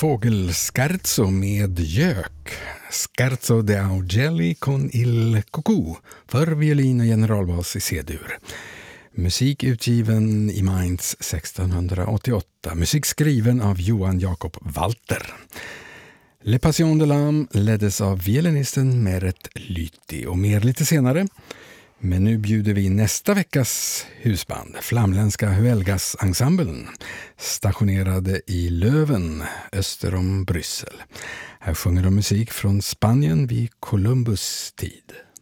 fågelscherzo med gök. Scherzo de Augelli con il cucù för violin och generalbas i C-dur. Musik utgiven i Mainz 1688. Musik skriven av Johan Jakob Walter. Le Passion de l'âme leddes av violinisten Meret Lyti och mer lite senare. Men nu bjuder vi nästa veckas husband, flamländska Huelgas-ensemblen, stationerade i Löven, öster om Bryssel. Här sjunger de musik från Spanien vid Columbus tid.